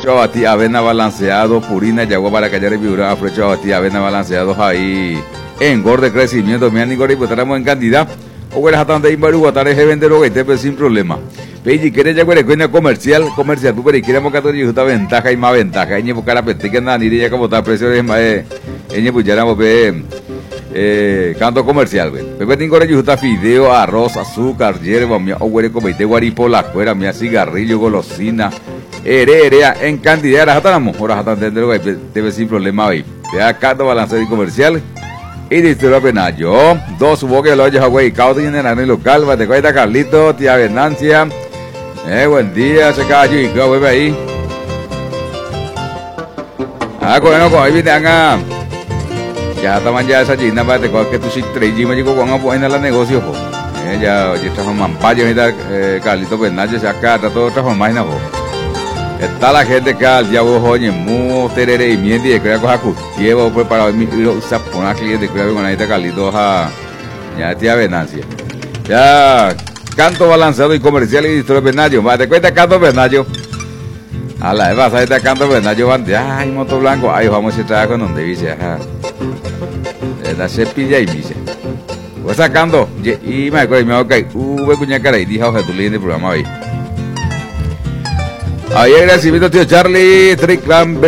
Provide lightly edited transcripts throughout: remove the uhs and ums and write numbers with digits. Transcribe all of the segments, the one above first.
Afrecho Abatí, avena balanceado, purina, yagua para callar el viura, afrecho Abatí, avena balanceados ahí, engorde, crecimiento, mi anigo, pues estaremos en cantidad. O bueno, hasta donde hay guatare se vende lo que esté, sin problema. Peji, quiere ya cuenta comercial, tú pero queremos que todo justa ventaja y más ventaja. Eñe buscar la petica nada, ni ya como está precio de más, eñe pues ya éramos canto comercial, ve. Pepe tengo de justa fideo, arroz, azúcar, hierba, mi o como te guaripo la cuera, mi cigarrillo, golosina, herea, en cantidad, ahora estamos, ahora hasta entender lo que debe sin problema ahí. Ya canto balance comercial. Y distribuidor Penayo, dos boques lo oyes güey, caudo y en el local, bate cuenta Carlito, tía Venancia, buen día, se cae allí, que vuelve ahí. Bueno, ahí viene acá. Ya estaban ya esa china, bate que tú sí tres y me digo cuando ponen a la negocio, po. Ya trajo mampayo, Carlito Penayo, se acá, está todo transformado, po. Está la gente que al día vos oye, mu terere y miel y crea cosa custieva preparado mi usa por una cliente crea con ahí Carlitos ya tía Venancia. Ya canto balanceado y comercial y distribuidor Benayo, va te cuenta canto Benayo. A la eva está canto Benayo van de ay moto blanco, ay vamos a trabajar con donde dice, ajá. La cepilla y dice. Pues sacando y me acuerdo me ok, cuña cara y dije oje tu línea de programa ahí. Ahí agradecimiento tío Charlie, trick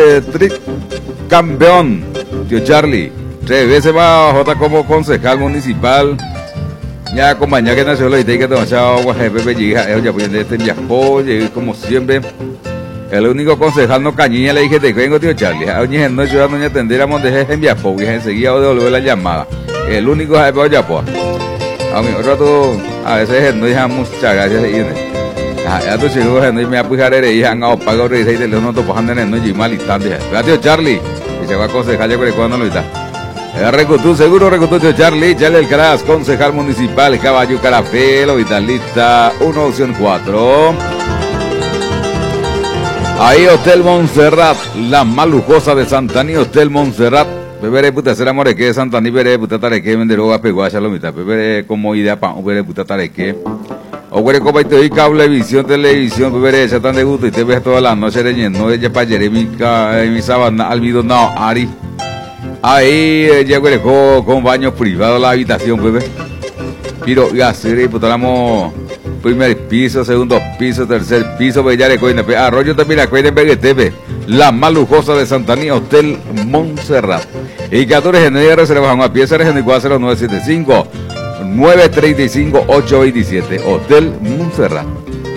campeón, tío Charlie, 3 veces más J como concejal municipal, ya acompaña que nació la idea que demasiado jefe llega, ya pues este viajó, llegué como siempre, el único concejal no cañilla le dije te vengo tío Charlie, a oye no yo no atender a monte en viajó, y enseguida devolver la llamada, el único jefe ya pues, a mí otro tú, a veces no deja muchas gracias ya tu chico no me apujar eres hija no pago rey de teléfono to pajando en no y mal instante gracias Charlie y se va a aconsejar ya cuando lo está recutú seguro recutú tío Charlie el Caras concejal municipal Caballo Carapelo Vitalista 1 opción 4 ahí Hotel Montserrat la más lujosa de Santaní Hotel Montserrat Bebere puta será moreque de Santaní bebere puta tareque venderoga peguacha lo mitad bebere como idea pa bebere puta tareque o güey, como te doy cablevisión, televisión, bebé, esa tan de gusto y te ves toda la noche no ella para Jeremy, mi sabana, almidonado, Ari. Ahí, ya güey, con baño privado la habitación, bebé. Pero, ya, sí, putamos primer piso, segundo piso, tercer piso, bebé, ya le coine, arroyo también la coine, bebé, la más lujosa de Santaní, Hotel Montserrat. Y 14 en el reserva, una pieza, en el 4975. 935-827 Hotel Montserrat.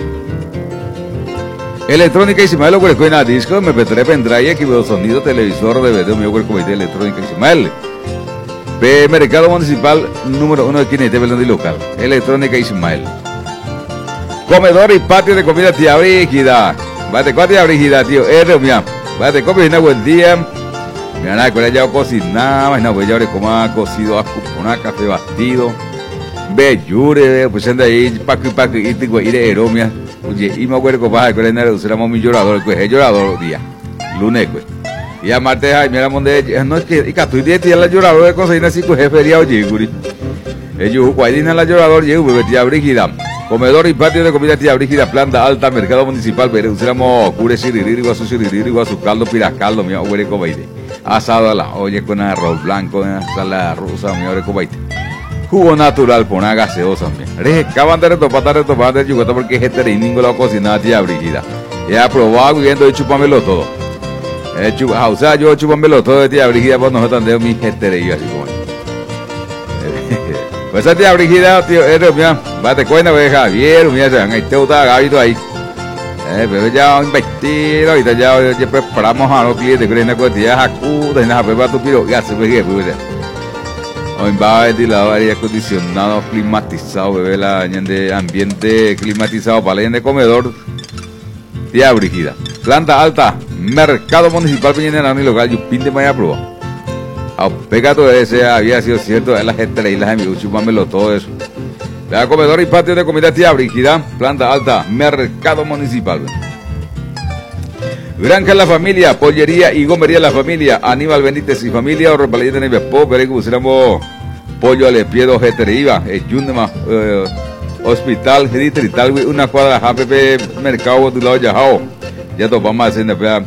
Electrónica Ismael Huercuena disco MP3 pendrive equipo de sonido televisor DVD mi comité electrónica Ismael mercado municipal número 1 de Quinete Belén local electrónica Ismael comedor y patio de comida tía Brígida bate con tía Brígida tío mía bate comida buen día mira nada con ella cocinaba no voy a ver cómo ha cocido con café bastido Bellure, pues anda ahí, paco y tengo ir eromia. Oye, y me acuerdo que vas a coordinar, usamos mi llorador, pues es llorador día, lunes, pues. Y a martes, ay, mira, donde no es que, y que tú y la llorador de cosas, y así, pues es feriado, Yeguri. Ellos, cuadrina la llorador, Yeguri, tía Brígida. Comedor y patio de comida, tía Brígida, planta alta, mercado municipal, pero usamos cure siririrí, su caldo, piracaldo, mi abuelo, cobaite. Asado a la olla con arroz blanco, salada rusa, mi abuelo, cobaite. Jugo natural por una gaseosa también. Acaban de retopar de Yucatán porque es este la cocina tía Brígida. He aprobado viendo de chupamelo todo. O sea, yo chupamelo todo de tía Brígida, pues nosotros andemos mi jeterillo así como. Pues esa tía Brígida, tío, mira, bate cuenta, ve Javier, mira, se van a te gusta Gabito ahí. Pero ya investido, ahorita ya preparamos a los clientes, creen que tía Jacuda, y nada, prepara tu piro, ya se ve pues. Hoy va a ventilador, aire acondicionado, climatizado, bebé, la de ambiente climatizado para la de comedor. Tía Brígida. Planta alta, mercado municipal Peñanera y local, yo pinte para allá prueba. A pega todo ese había sido cierto, de la gente y las amigos, chupámelo todo eso. La comedor y patio de comida tía Brígida, planta alta, mercado municipal. Granja La Familia, pollería y gomería La Familia, Aníbal Benítez y familia, o repalita en el Vespo, pero que pusiéramos pollo al espiedo, Jeteriva, Yundema, hospital, distrital, una cuadra, JPP, mercado, tu lado, ya topamos haciendo,